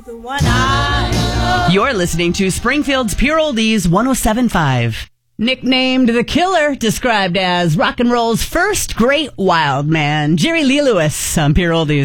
The one I love. You're listening to Springfield's Pure Oldies 107.5. Nicknamed The Killer, described as rock and roll's first great wild man, Jerry Lee Lewis on Pure Oldies.